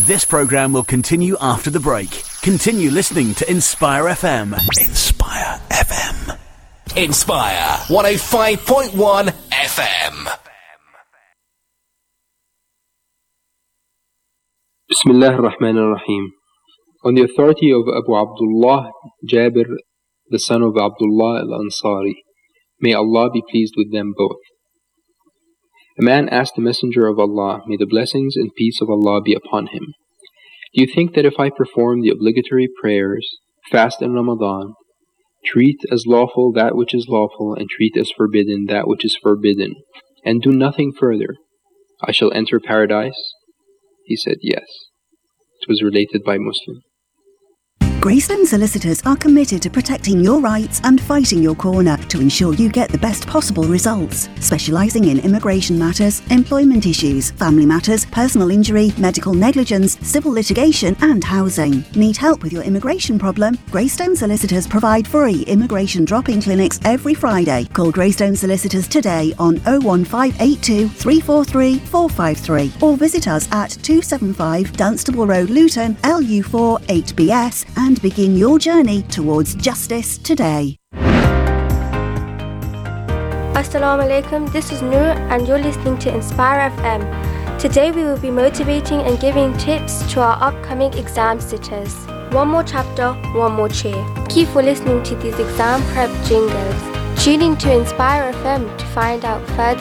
This programme will continue after the break. Continue listening to Inspire FM. Inspire FM. Inspire 105.1 FM. Bismillah ar-Rahman ar-Rahim. On the authority of Abu Abdullah Jabir, the son of Abdullah al-Ansari, may Allah be pleased with them both. A man asked the Messenger of Allah, may the blessings and peace of Allah be upon him, do you think that if I perform the obligatory prayers, fast in Ramadan, treat as lawful that which is lawful, and treat as forbidden that which is forbidden, and do nothing further, I shall enter paradise? He said, yes. It was related by Muslim. Greystone Solicitors are committed to protecting your rights and fighting your corner to ensure you get the best possible results. Specialising in immigration matters, employment issues, family matters, personal injury, medical negligence, civil litigation and housing. Need help with your immigration problem? Greystone Solicitors provide free immigration drop-in clinics every Friday. Call Greystone Solicitors today on 01582 343 453 or visit us at 275 Dunstable Road, Luton, LU4 8BS and begin your journey towards justice today. Assalamu alaikum, this is Noor and you're listening to Inspire FM. Today we will be motivating and giving tips to our upcoming exam sitters. One more chapter, one more cheer. Keep for listening to these exam prep jingles. Tune in to Inspire FM to find out further